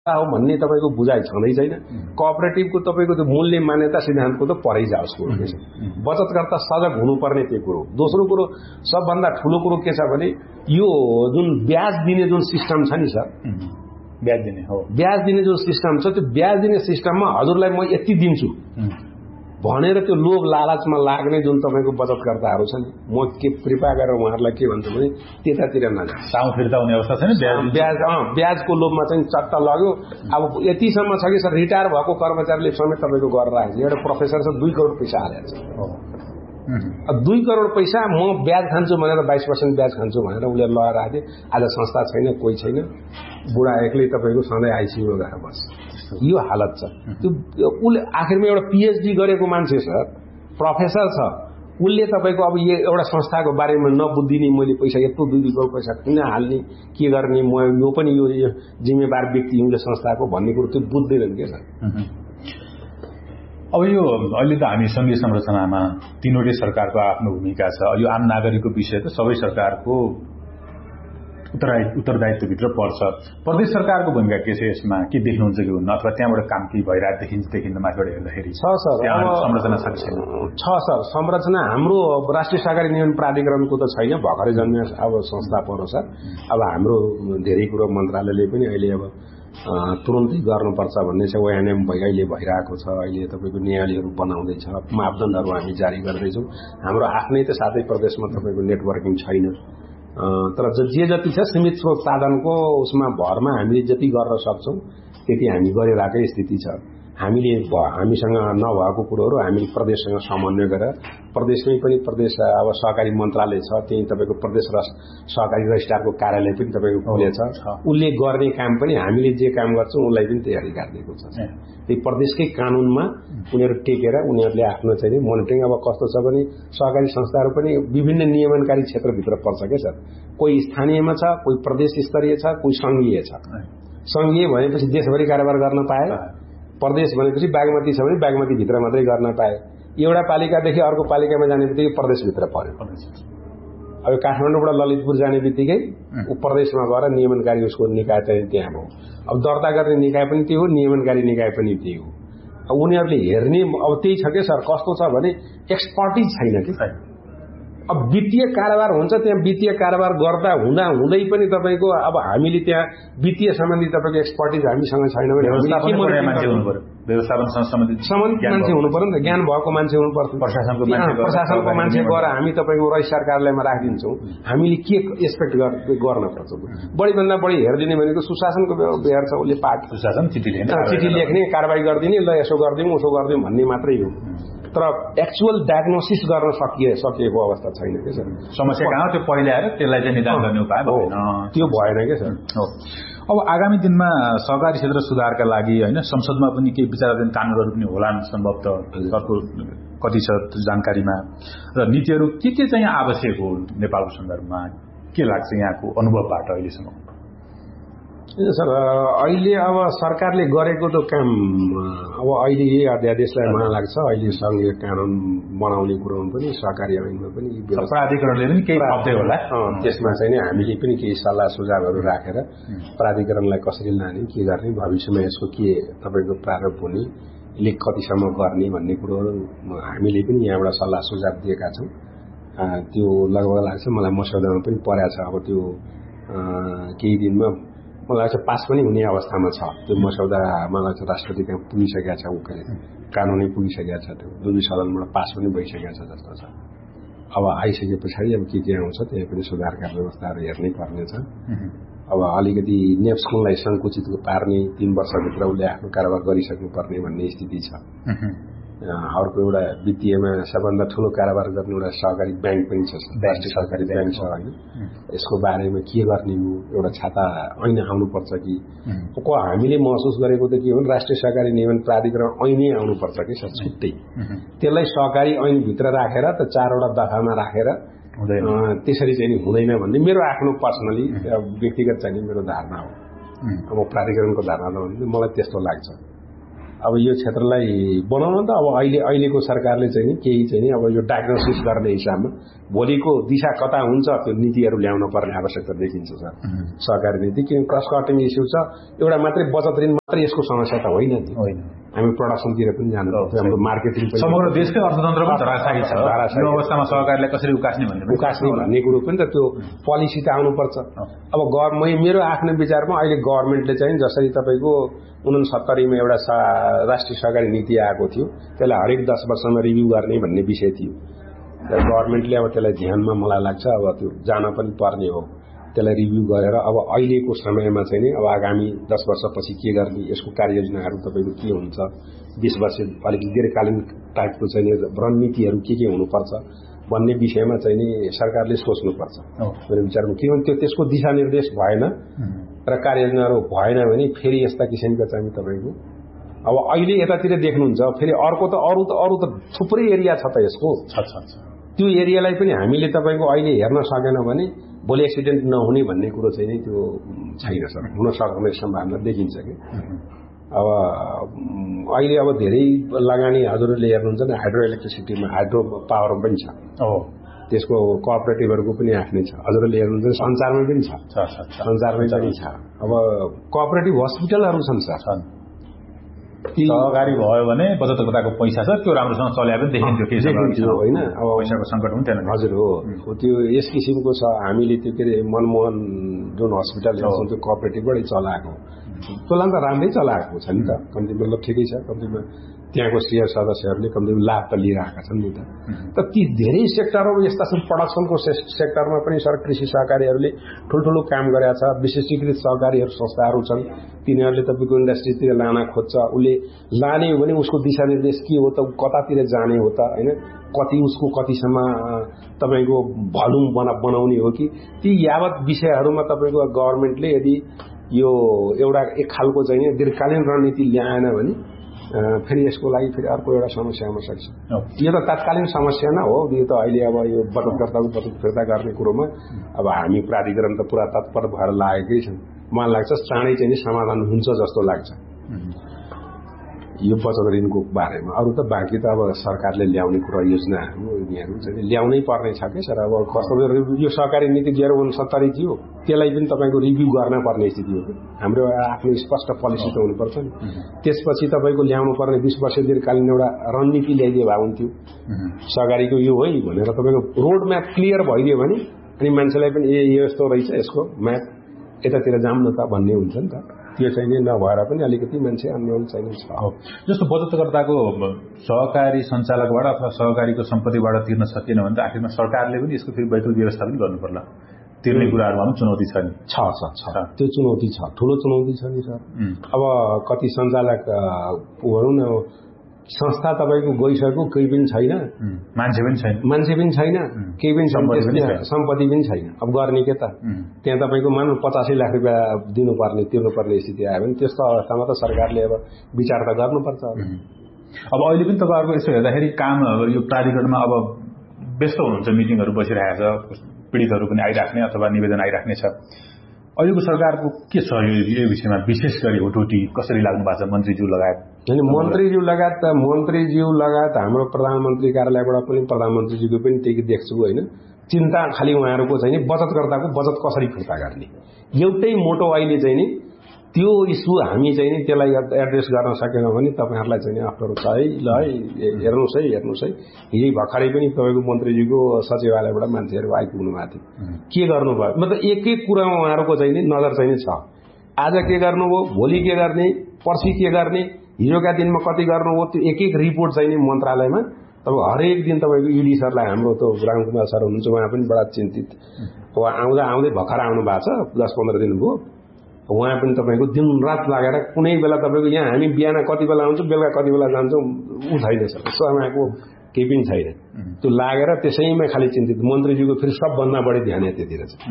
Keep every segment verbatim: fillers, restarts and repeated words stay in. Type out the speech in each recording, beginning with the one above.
हो भन्ने तपाईँको बुझाइ छँदै छैन। कोअपरेटिभको तपाईँको त्यो मूल्य मान्यता सिद्धान्तको त परै जाओस् कुरो के छ, बचतकर्ता सजग हुनुपर्ने त्यो कुरो। दोस्रो कुरो सबभन्दा ठुलो कुरो के छ भने यो जुन ब्याज दिने जुन सिस्टम छ नि सर, ब्याज दिने हो ब्याज दिने जुन सिस्टम छ त्यो ब्याज दिने सिस्टममा हजुरलाई म यति दिन्छु भनेर त्यो लोभ लालचमा लाग्ने जुन तपाईँको बचतकर्ताहरू छन्, म के कृपा गरेर उहाँहरूलाई के भन्छु भने त्यतातिर नजानु। साउ फिर्ता हुने अवस्था छैन, ब्याज अँ ब्याजको लोभमा चाहिँ चट्ट लग्यो। अब यतिसम्म छ कि सर रिटायर भएको कर्मचारीले समेत तपाईँको गरेर राखेको छ। एउटा प्रोफेसर छ दुई करोड पैसा हालेको छ, दुई करोड पैसा म ब्याज खान्छु भनेर बाइस पर्सेन्ट ब्याज खान्छु भनेर उसले लगाएर राखे। आज संस्था छैन, कोही छैन, बुढा एक्लै तपाईँको सधैँ आइसियू गएर बस, यो हालत छ। त्यो उसले आखिरमा एउटा पिएचडी गरेको मान्छे सर, प्रोफेसर छ, उसले तपाईँको अब यो एउटा संस्थाको बारेमा नबुझिदिने मैले पैसा यत्रो दुई दुई करोड पैसा किन हाल्ने, के गर्ने, म यो पनि यो जिम्मेवार व्यक्ति हुँ संस्थाको भन्ने कुरो त्यो बुझ्दैनन् के सर। अब यो अहिले त हामी संघीय संरचनामा तीनवटै सरकारको आफ्नो भूमिका छ। यो आम नागरिकको विषय त सबै सरकारको उत्तरदायित्वभित्र पर्छ। प्रदेश सरकारको भूमिका के छ यसमा, के देख्नुहुन्छ कि हुन्न, अथवा त्यहाँबाट काम के भइरहेको देखिन्छ देखिन्न माथिबाट हेर्दाखेरि? छ सर, संरचना छ छैन? छ सर, संरचना हाम्रो राष्ट्रिय सहकारी नियमन प्राधिकरणको त छैन, भर्खरै जन्मिया अब संस्था परो सर। अब हाम्रो धेरै कुरो मन्त्रालयले पनि अहिले अब तुरन्तै गर्नुपर्छ भन्ने छ, ओएनएम अहिले भइरहेको छ, अहिले तपाईँको नियालीहरू बनाउँदैछ, मापदण्डहरू हामी जारी गर्दैछौँ। हाम्रो आफ्नै त सातै प्रदेशमा तपाईँको नेटवर्किङ छैन, तर जे जति छ सीमित स्रोत साधनको उसमा भरमा हामीले जति गर्न सक्छौँ त्यति हामी गरिरहेकै स्थिति छ। हामीले हामीसँग नभएको कुरोहरू हामीले प्रदेशसँग समन्वय गरेर, प्रदेशमै पनि प्रदेश अब सहकारी मन्त्रालय छ, त्यही तपाईँको प्रदेश र सहकारी रजिस्ट्रारको कार्यालय पनि तपाईँको खुलेछ, उसले गर्ने काम पनि हामीले जे काम गर्छौँ उसलाई पनि तयारी गरिदिएको छ। त्यही प्रदेशकै कानुनमा उनीहरू टेकेर उनीहरूले आफ्नो चाहिँ मोनिटरिङ, अब कस्तो छ भने सहकारी संस्थाहरू पनि विभिन्न नियमनकारी क्षेत्रभित्र पर्छ क्या सर, कोही स्थानीयमा छ, कोही प्रदेश स्तरीय छ, कोही सङ्घीय छ। सङ्घीय भनेपछि देशभरि कारोबार गर्न पाए, प्रदेश भनेपछि बागमती छ भने बागमती भित्र मात्रै गर्न पाए, एउटा पालिकादेखि अर्को पालिकामा जाने बित्तिकै प्रदेशभित्र पर्यो। अब काठमाडौँबाट ललितपुर जाने बित्तिकै प्रदेशमा गएर नियमनकारी उसको निकाय चाहिँ त्यहाँ हो। अब दर्ता गर्ने निकाय पनि त्यही हो, नियमनकारी निकाय पनि त्यही हो। अब उनीहरूले हेर्ने अब त्यही छ क्या सर, कस्तो छ भने एक्सपर्टिज छैन कि। अब वित्तीय कारोबार हुन्छ, त्यहाँ वित्तीय कारोबार गर्दा हुँदा हुँदै पनि तपाईँको अब हामीले त्यहाँ वित्तीय सम्बन्धी तपाईँको एक्सपर्टिज हामीसँग छैन भने व्यवस्थापन सम्बन्धित मान्छे हुनु पर्यो नि त, ज्ञान भएको मान्छे हुनु पर्छ। प्रशासनको मान्छे प्रशासनको मान्छे गएर हामी तपाईँको रजिस्ट्रार कार्यालयमा राखिदिन्छौँ। हामीले के एक्सपेक्ट गर्न पर्छ, बढी भन्दा बढी हेरिदिने भनेको सुशासनको व्यवहार छ, उसले पाठ सुशासन चिठी चिठी लेख्ने, कारवाही गरिदिने, ल यसो गरिदिउँ उसो गरिदिउँ भन्ने मात्रै हो, तर एक्चुअल डायग्नोसिस गर्न सकिए सकिएको अवस्था छैन क्या सर। समस्या कहाँ त्यो पहिला आएर त्यसलाई चाहिँ निदान गर्ने उपाय त्यो भएन क्या सर। अब आगामी दिनमा सहकारी क्षेत्र सुधारका लागि होइन संसदमा पनि केही विचाराधीन कानूनहरू पनि होलान् सम्भवतः, अर्को कति छ जानकारीमा, र नीतिहरू के के चाहिँ आवश्यक हो नेपालको सन्दर्भमा, के लाग्छ यहाँको अनुभवबाट अहिलेसम्म? सर अहिले अब सरकारले गरेको त काम अब अहिले यही अध्यादेशलाई मलाई लाग्छ अहिले सङ्घीय कानुन बनाउने कुरोमा पनि सहकारी ऐनमा पनि प्राधिकरणले पनि केही थप्दै होला, त्यसमा चाहिँ हामीले पनि केही सल्लाह सुझावहरू राखेर प्राधिकरणलाई कसरी लाने, के गर्ने, भविष्यमा यसको के तपाईँको प्रारूप हुने, यसले कतिसम्म गर्ने भन्ने कुरोहरू हामीले पनि यहाँबाट सल्लाह सुझाव दिएका छौँ। त्यो लगभग लाग्छ मलाई मस्यौदामा पनि परेको छ। अब त्यो केही दिनमा मलाई लाग्छ पास पनि हुने अवस्थामा छ त्यो मस्यौदा, मलाई लाग्छ राष्ट्रपति कहाँ पुगिसकेका छ, उकाले कानुनै पुगिसकेका छ, त्यो दुवै सदनबाट पास पनि भइसकेका छ जस्तो छ। अब आइसके पछाडि अब के के आउँछ त्यहाँ पनि सुधारका व्यवस्थाहरू हेर्नै पर्नेछ। अब अलिकति नेप्सकोलाई सङ्कुचित पार्ने, तीन वर्षभित्र उसले आफ्नो कारोबार गरिसक्नुपर्ने भन्ने स्थिति छ। अर्को एउटा वित्तीयमा सबभन्दा ठुलो कारोबार गर्ने एउटा सहकारी ब्याङ्क पनि छ, राष्ट्रिय सहकारी ब्याङ्क छ होइन, यसको बारेमा के गर्ने हो, एउटा छाता ऐन आउनुपर्छ कि को हामीले महसुस गरेको त के हो भने राष्ट्रिय सहकारी नियमन प्राधिकरण ऐनै आउनुपर्छ कि सर छुट्टै, त्यसलाई सहकारी ऐनभित्र राखेर त चारवटा दफामा राखेर त्यसरी चाहिँ हुँदैन भन्ने मेरो आफ्नो पर्सनली व्यक्तिगत चाहिँ मेरो धारणा हो। अब प्राधिकरणको धारणा त मलाई त्यस्तो लाग्छ। अब यो क्षेत्रलाई बनाउन त अब अहिले अहिलेको सरकारले चाहिँ नि केही चाहिँ नि अब यो डायग्नोसिस गर्ने हिसाबमा भोलिको दिशा कता हुन्छ त्यो नीतिहरू ल्याउन पर्ने आवश्यकता देखिन्छ सर सहकारी नीति। किन क्रस कटिङ इस्यु छ, एउटा मात्रै बचत ऋण मात्रै यसको समस्या त होइन नि, हामी प्रोडक्सनतिर पनि जानु पर्छ, हाम्रो मार्केटिङ पनि समग्र देशकै अर्थतन्त्र पनि धराशायी छ। यो अवस्थामा सहकारीलाई कसरी उकास्ने भन्ने उकास्ने भन्ने कुरो पनि त त्यो पोलिसी त आउनुपर्छ। अब गभर्मेन्ट मेरो आफ्नो विचारमा अहिले गभर्मेन्टले चाहिँ जसरी तपाईँको उनसत्तरीमा एउटा राष्ट्रिय सहकारी नीति आएको थियो, त्यसलाई हरेक दस वर्षमा रिभ्यू गर्ने भन्ने विषय थियो। गभर्मेन्टले अब त्यसलाई ध्यानमा मलाई लाग्छ अब त्यो जान पनि पर्ने हो, त्यसलाई रिभ्यू गरेर अब अहिलेको समयमा चाहिँ नि अब आगामी दस वर्षपछि के गर्ने, यसको कार्ययोजनाहरू तपाईँको के हुन्छ, बीस वर्ष अलिक दीर्घकालीन टाइपको चाहिँ रणनीतिहरू के के हुनुपर्छ भन्ने विषयमा चाहिँ नि सरकारले सोच्नुपर्छ मेरो विचारमा। किनभने त्यो त्यसको दिशानिर्देश भएन र कार्ययोजनाहरू भएन भने फेरि यस्ता किसिमका चाहिँ तपाईँको अब अहिले यतातिर देख्नुहुन्छ, फेरि अर्को त अरू त अरू त थुप्रै एरिया छ त यसको, त्यो एरियालाई पनि हामीले तपाईँको अहिले हेर्न सकेन भने भोलि एक्सिडेन्ट नहुने भन्ने कुरो चाहिँ नि त्यो छैन सर, हुन सक्ने सम्भावना देखिन्छ कि। अब अहिले अब धेरै लगानी हजुरहरूले हेर्नुहुन्छ नि हाइड्रो इलेक्ट्रिसिटीमा, हाइड्रो पावरमा पनि छ, त्यसको कोअपरेटिभहरूको पनि आफ्नै छ। हजुरहरूले हेर्नुहुन्छ सञ्चारमा पनि छ, सञ्चारमै पनि छ। अब कोअपरेटिभ हस्पिटलहरू छन् सर, सहकारी भयो भने बचतकर्ताको पैसा छ त्यो राम्रोसँग चल्या पनि देखिन्थ्यो के देखिन्थ्यो होइन। अब पैसाको सङ्कट हुन्थेन। हजुर हो, त्यो यस किसिमको छ। हामीले त्यो के अरे मनमोहन जुन हस्पिटल हेर्छौँ त्यो कोअपरेटिभबाटै चलाएको, त्यसलाई त राम्रै चलाएको छ नि त, कम्ती मतलब ठिकै छ, कम्तीमा त्यहाँको सेयर सदस्यहरूले कम्ती लाभ त लिइरहेका छन् नि त। त ती धेरै सेक्टरहरू यस्ता छन्, प्रडक्सनको सेक्टरमा पनि सर कृषि सहकारीहरूले ठुल्ठुलो काम गरेका छ। विशिष्टीकृत सहकारीहरू संस्थाहरू छन्, तिनीहरूले तपाईँको इन्डस्ट्रीतिर लान खोज्छ, उसले लाने हो भने उसको दिशानिर्देश के हो त, कतातिर जाने हो त होइन, कति उसको कतिसम्म तपाईँको भल्युम बना बनाउने हो कि, ती यावत विषयहरूमा तपाईँको गभर्मेन्टले यदि यो एउटा एक खालको चाहिँ दीर्घकालीन रणनीति ल्याएन भने फेरि यसको लागि फेरि अर्को एउटा समस्या हुन सक्छ। यो त तात्कालीन समस्या न हो, यो त अहिले अब यो बचतकर्ताको बचत फिर्ता गर्ने कुरोमा अब हामी प्राधिकरण त पुरा तत्पर भएर लागेकै छन्। मलाई लाग्छ चाँडै चाहिँ समाधान हुन्छ जस्तो लाग्छ यो बचत ऋणको बारेमा। अरू त बाँकी त अब सरकारले ल्याउने कुरा योजनाहरू यिनीहरू चाहिँ ल्याउनै पर्ने छ कि सर। अब कस्तो यो सहकारी नीति दुई हजार उनसत्तरी थियो, त्यसलाई पनि तपाईँको रिभ्यू गर्न पर्ने स्थिति हो कि, हाम्रो आफ्नो स्पष्ट पोलिसी त हुनुपर्छ नि। त्यसपछि तपाईँको ल्याउनु पर्ने बिस वर्ष दीर्घकालीन एउटा रणनीति ल्याइदिए भए हुन्थ्यो सहकारीको यो है भनेर, तपाईँको रोड म्याप क्लियर भइदियो भने अनि मान्छेलाई पनि ए यस्तो रहेछ यसको म्याप, यतातिर जाऊँ न त भन्ने हुन्छ नि त। त्यो चाहिँ नभएर पनि अलिकति मान्छे अन्यल चाहिँ छ। जस्तो बचतकर्ताको सहकारी सञ्चालकबाट अथवा सहकारीको सम्पत्तिबाट तिर्न सकिएन भने त आखिरमा सरकारले पनि यसको फेरि वैकल्पिक व्यवस्था पनि गर्नु पर्ला, तिर्ने कुराहरूमा पनि चुनौती छ नि। छ छ छ त्यो चुनौती छ, ठुलो चुनौती छ नि सर। अब कति सञ्चालक भनौँ न संस्था तपाईँको गइसक्यो, केही पनि छैन, मान्छे पनि छैन, मान्छे पनि छैन, केही पनि सम्पत्ति पनि छैन। अब गर्ने के त, त्यहाँ तपाईँको मानव पचासी लाख रुपियाँ दिनुपर्ने तिर्नुपर्ने स्थिति आयो भने त्यस्तो अवस्थामा त सरकारले अब विचार त गर्नुपर्छ। अब अहिले पनि तपाईँहरूको यसो हेर्दाखेरि काम यो प्राधिकरणमा अब व्यस्त हुनुहुन्छ, मिटिङहरू बसिरहेको छ, पीडितहरू पनि आइराख्ने अथवा निवेदन आइराख्ने छ। अहिलेको सरकारको के छ यो विषयमा, विशेष गरी हुटुटी कसरी लाग्नु भएको छ मन्त्रीज्यू लगायत? होइन मन्त्रीज्यू लगायत मन्त्रीज्यू लगायत हाम्रो प्रधानमन्त्री कार्यालयबाट पनि प्रधानमन्त्रीज्यूको पनि त्यही देख्छु होइन। चिन्ता खालि उहाँहरूको चाहिँ नि बचतकर्ताको बचत कसरी फिर्ता गर्ने, एउटै मोटो अहिले चाहिँ नि त्यो इस्यु हामी चाहिँ नि त्यसलाई एड्रेस गर्न सकेन भने तपाईँहरूलाई चाहिँ नि अप्ठ्यारो छ है। ल है हेर्नुहोस् है हेर्नुहोस् है हिजै भर्खरै पनि तपाईँको मन्त्रीजीको सचिवालयबाट मान्छेहरू आइपुग्नु भएको थियो, के गर्नुभयो मतलब एक एक कुरामा उहाँहरूको चाहिँ नि नजर चाहिँ छ। आज के गर्नुभयो, भोलि के गर्ने, पर्सि के गर्ने, हिजोका दिनमा कति गर्नुभयो, त्यो एक एक रिपोर्ट चाहिँ नि मन्त्रालयमा तब हरेक दिन तपाईँको इडी सरलाई हाम्रो त रामकुमार सर हुनुहुन्छ, उहाँ पनि बडा चिन्तित, उहाँ आउँदा आउँदै भर्खर आउनु भएको छ, दस पन्ध्र दिन भयो। उहाँ पनि तपाईँको दिनरात लागेर कुनै बेला तपाईँको यहाँ हामी बिहान कति बेला आउँछौँ बेलुका कति बेला जान्छौँ ऊ छैन सर, यसो उहाँको केही पनि छैन। त्यो लागेर त्यसैमा खालि चिन्तित। मन्त्रीजीको फेरि सबभन्दा बढी ध्यान यतितिर छ,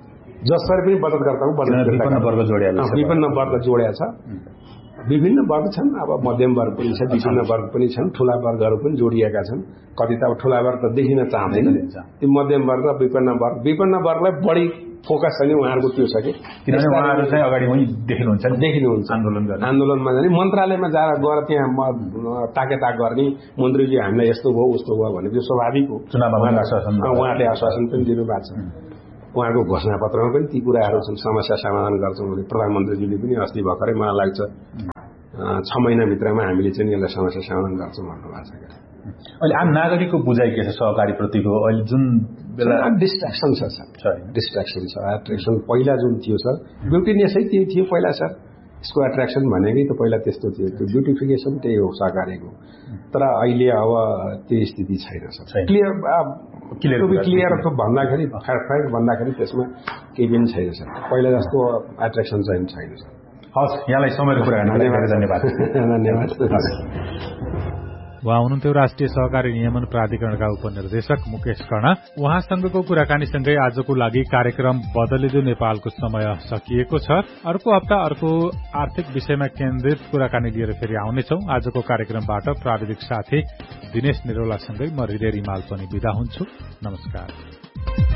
जसरी पनि बचतकर्ताको बचत विपन्न वर्ग जोड्या विपन्न वर्ग जोड्या छ। विभिन्न वर्ग छन्, अब मध्यम वर्ग पनि छ, विभिन्न वर्ग पनि छन्, ठुला वर्गहरू पनि जोडिएका छन्। कति त अब ठुला वर्ग त देखिन चाहँदैन, त्यो मध्यम वर्ग विपन्न वर्ग, विपन्न वर्गलाई बढी फोकस चाहिँ उहाँहरूको त्यो छ कि किनभने उहाँहरू चाहिँ अगाडि वहीँ देखिनुहुन्छ देखिनुहुन्छ आन्दोलन गर्ने आन्दोलनमा जाने मन्त्रालयमा जाँदा गएर त्यहाँ ताकेताक गर्ने मन्त्रीजी हामीलाई यस्तो भयो उस्तो भयो भने त्यो स्वाभाविक हो उहाँहरूले आश्वासन पनि दिनुभएको छ उहाँको घोषणा पत्रमा पनि ती कुराहरू छन् समस्या समाधान गर्छौँ भने प्रधानमन्त्रीजीले पनि अस्ति भर्खरै मलाई लाग्छ छ महिनाभित्रमा हामीले चाहिँ यसलाई समस्या समाधान गर्छौँ भन्नुभएको छ अहिले आम नागरिकको बुझाइ के छ सहकारी प्रतिको अहिले जुन बेला डिस्ट्राक्सन छ सर डिस्ट्राक्सन छ एट्र्याक्सन पहिला जुन थियो सर ब्युटिनेसै त्यही थियो पहिला सर यसको एट्र्याक्सन भनेकै त पहिला त्यस्तो थियो त्यो ब्युटिफिकेसन त्यही हो सहकारीको तर अहिले अब त्यो स्थिति छैन सर क्लियर क्लियर क्लियर भन्दाखेरि फ्याक्ट भन्दाखेरि त्यसमा केही पनि छैन सर पहिला जस्तो एट्र्याक्सन चाहिँ छैन सर हस् यहाँलाई समयको कुरा गर्न धन्यवाद धन्यवाद उहाँ हुनुहुन्थ्यो राष्ट्रिय सहकारी नियमन प्राधिकरणका उपनिर्देशक मुकेश कर्ण। उहाँसँगको कुराकानीसँगै आजको लागि कार्यक्रम बदलिदो नेपालको समय सकिएको छ। अर्को हप्ता अर्को आर्थिक विषयमा केन्द्रित कुराकानी लिएर फेरि आउनेछौ। आजको कार्यक्रमबाट प्राविधिक साथी दिनेश निरौलासँगै म हृदय रिमाल पनि बिदा हुन्छु। नमस्कार।